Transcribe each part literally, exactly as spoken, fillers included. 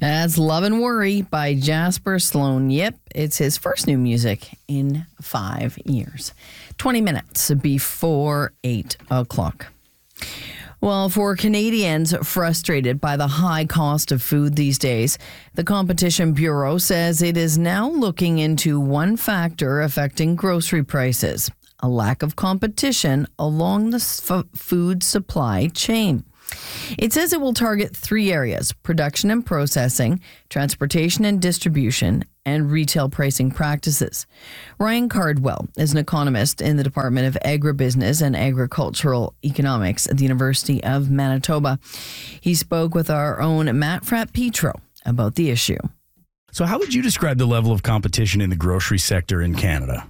That's Love and Worry by Jasper Sloan. Yep, it's his first new music in five years. twenty minutes before eight o'clock. Well, for Canadians frustrated by the high cost of food these days, the Competition Bureau says it is now looking into one factor affecting grocery prices: a lack of competition along the f- food supply chain. It says it will target three areas: production and processing, transportation and distribution, and retail pricing practices. Ryan Cardwell is an economist in the Department of Agribusiness and Agricultural Economics at the University of Manitoba. He spoke with our own Matt Fratt-Petro about the issue. So how would you describe the level of competition in the grocery sector in Canada?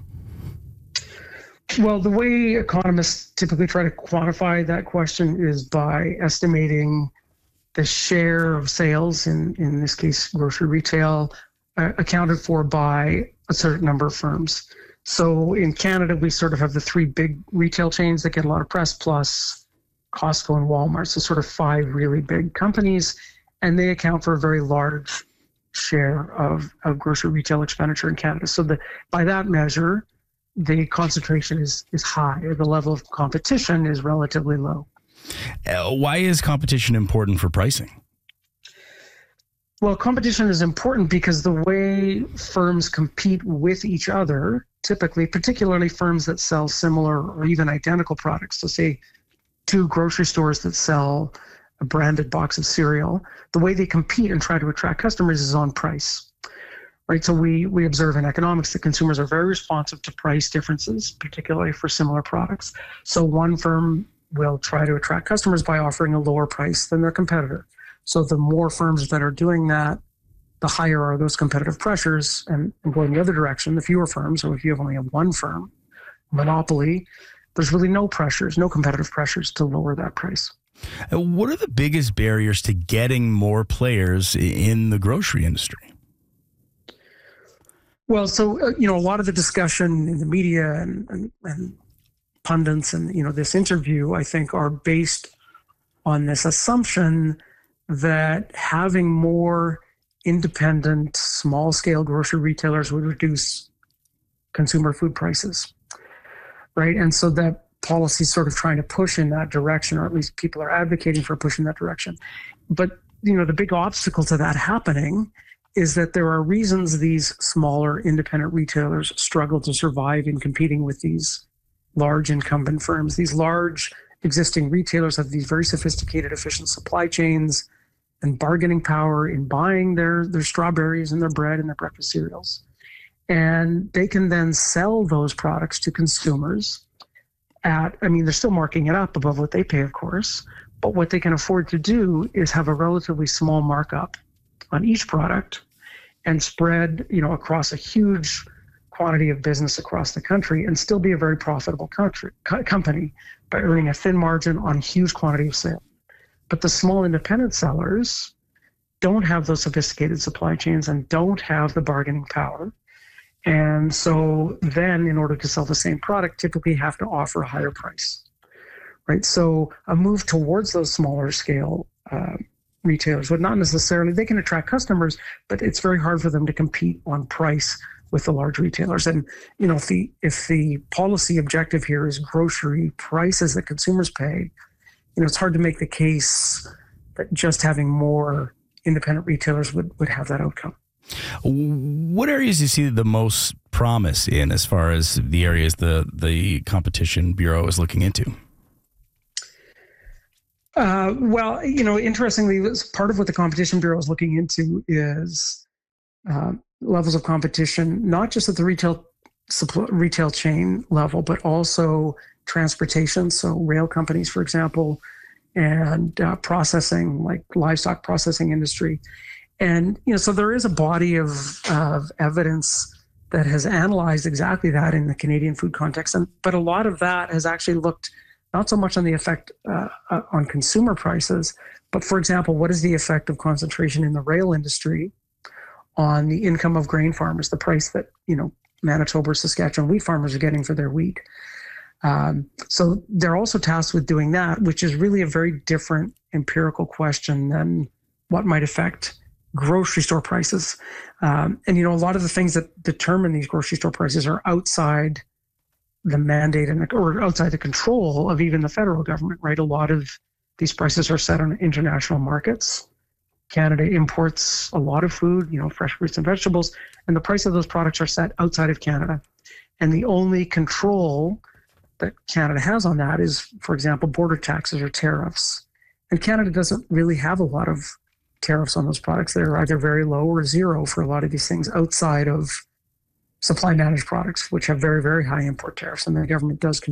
Well, the way economists typically try to quantify that question is by estimating the share of sales, in, in this case, grocery retail, uh, accounted for by a certain number of firms. So in Canada, we sort of have the three big retail chains that get a lot of press, plus Costco and Walmart. So sort of five really big companies, and they account for a very large share of, of grocery retail expenditure in Canada. So the, by that measure, the concentration is, is high, or the level of competition is relatively low. Uh, why is competition important for pricing? Well, competition is important because the way firms compete with each other, typically, particularly firms that sell similar or even identical products, so say two grocery stores that sell a branded box of cereal, the way they compete and try to attract customers is on price. Right, so we, we observe in economics that consumers are very responsive to price differences, particularly for similar products. So one firm will try to attract customers by offering a lower price than their competitor. So the more firms that are doing that, the higher are those competitive pressures. And, and going the other direction, the fewer firms, or if you have only have one firm, monopoly, there's really no pressures, no competitive pressures to lower that price. Uh, what are the biggest barriers to getting more players in the grocery industry? Well, so, uh, you know, a lot of the discussion in the media and, and, and pundits and, you know, this interview, I think, are based on this assumption that having more independent, small-scale grocery retailers would reduce consumer food prices, right? And so that policy is sort of trying to push in that direction, or at least people are advocating for pushing that direction. But, you know, the big obstacle to that happening is that there are reasons these smaller independent retailers struggle to survive in competing with these large incumbent firms. These large existing retailers have these very sophisticated, efficient supply chains and bargaining power in buying their, their strawberries and their bread and their breakfast cereals. And they can then sell those products to consumers at, I mean, they're still marking it up above what they pay, of course, but what they can afford to do is have a relatively small markup on each product and spread, you know, across a huge quantity of business across the country and still be a very profitable country, co- company by earning a thin margin on huge quantity of sale. But the small independent sellers don't have those sophisticated supply chains and don't have the bargaining power. And so then in order to sell the same product, typically have to offer a higher price, right? So a move towards those smaller scale uh, retailers would not necessarily, they can attract customers, but it's very hard for them to compete on price with the large retailers. And, you know, if the, if the policy objective here is grocery prices that consumers pay, you know, it's hard to make the case that just having more independent retailers would, would have that outcome. What areas do you see the most promise in as far as the areas the, the Competition Bureau is looking into? Uh, well, you know, interestingly, part of what the Competition Bureau is looking into is uh, levels of competition, not just at the retail supply, retail chain level, but also transportation. So rail companies, for example, and uh, processing, like livestock processing industry. And, you know, so there is a body of, of evidence that has analyzed exactly that in the Canadian food context. And, but a lot of that has actually looked not so much on the effect uh, uh, on consumer prices, but for example, what is the effect of concentration in the rail industry on the income of grain farmers, the price that, you know, Manitoba or Saskatchewan wheat farmers are getting for their wheat. Um, so they're also tasked with doing that, which is really a very different empirical question than what might affect grocery store prices. Um, and, you know, a lot of the things that determine these grocery store prices are outside the mandate and or outside the control of even the federal government, right? A lot of these prices are set on international markets. Canada imports a lot of food, you know, fresh fruits and vegetables, and the price of those products are set outside of Canada. And the only control that Canada has on that is, for example, border taxes or tariffs. And Canada doesn't really have a lot of tariffs on those products. They're either very low or zero for a lot of these things outside of supply managed products, which have very, very high import tariffs. And the government does